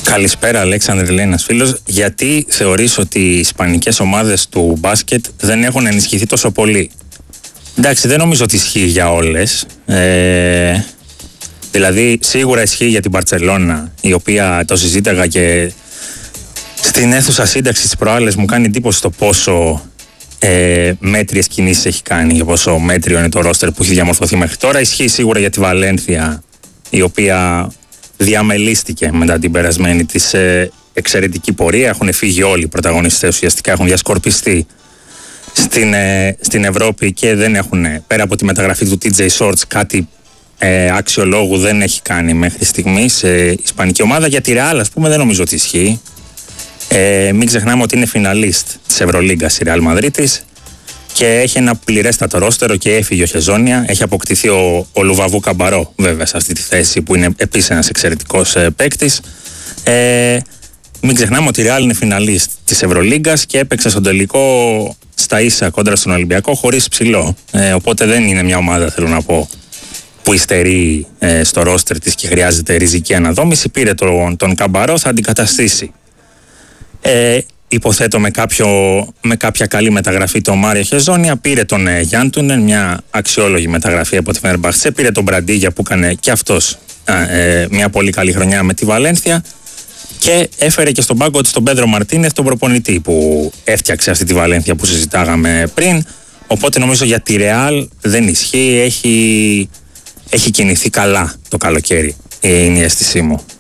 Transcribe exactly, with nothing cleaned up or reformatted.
Καλησπέρα, Αλέξανδρε, λέει ένας φίλος. Γιατί θεωρείς ότι οι ισπανικές ομάδες του μπάσκετ δεν έχουν ενισχυθεί τόσο πολύ? Εντάξει, δεν νομίζω ότι ισχύει για όλες. Ε, δηλαδή, σίγουρα ισχύει για την Μπαρτσελώνα, η οποία το συζήταγα και στην αίθουσα σύνταξη της προάλλες μου κάνει εντύπωση το πόσο ε, μέτριες κινήσεις έχει κάνει και πόσο μέτριο είναι το ρόστερ που έχει διαμορφωθεί μέχρι τώρα. Ισχύει σίγουρα για τη Βαλένθια, η οποία διαμελίστηκε μετά την περασμένη της ε, εξαιρετική πορεία. Έχουν φύγει όλοι οι πρωταγωνιστές, ουσιαστικά έχουν διασκορπιστεί στην, ε, στην Ευρώπη και δεν έχουν, πέρα από τη μεταγραφή του τι τζέι Shorts, κάτι ε, αξιολόγου δεν έχει κάνει μέχρι στιγμής ε, η ισπανική ομάδα. Για τη Real, ας πούμε, δεν νομίζω ότι ισχύει. Ε, μην ξεχνάμε ότι είναι φιναλίστ της Ευρωλίγκας η Real Μαδρίτης και έχει ένα πληρέστατο ρόστερο και έφυγε ο Χεζόνια. Έχει αποκτηθεί ο, ο Λουβαβού Καμπαρό, βέβαια, σε αυτή τη θέση που είναι επίσης ένας εξαιρετικός ε, παίκτης. Ε, μην ξεχνάμε ότι η Real είναι φιναλίστ της Ευρωλίγκας και έπαιξε στον τελικό στα ίσα κόντρα στον Ολυμπιακό χωρίς ψηλό. Ε, οπότε δεν είναι μια ομάδα, θέλω να πω, που υστερεί ε, στο ρόστερ της και χρειάζεται ριζική αναδόμηση. Πήρε τον, τον Καμπαρό, θα αντικαταστήσει. Ε, υποθέτω με, κάποιο, με κάποια καλή μεταγραφή τον Μάριο Χεζόνια. Πήρε τον ε, Γιάντουνεν, μια αξιόλογη μεταγραφή από τη Φενερμπαχτσέ. Πήρε τον Μπραντίγια που έκανε και αυτός α, ε, μια πολύ καλή χρονιά με τη Βαλένθια. Και έφερε και στον πάγκο της τον Πέντρο Μαρτίνεθ, τον προπονητή που έφτιαξε αυτή τη Βαλένθια που συζητάγαμε πριν. Οπότε νομίζω για τη Ρεάλ δεν ισχύει. Έχει, έχει κινηθεί καλά το καλοκαίρι, είναι η αίσθησή μου.